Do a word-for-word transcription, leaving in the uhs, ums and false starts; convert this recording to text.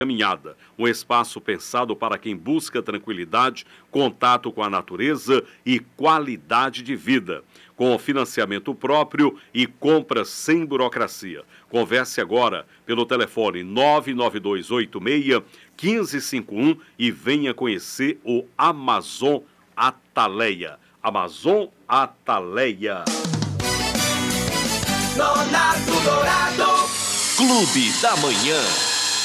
Caminhada, um espaço pensado para quem busca tranquilidade, contato com a natureza e qualidade de vida, com financiamento próprio e compras sem burocracia. Converse agora pelo telefone nove nove dois oito seis, um cinco cinco um e venha conhecer o Amazon Ataleia. Amazon Ataleia. Nonato Dourado. Clube da Manhã.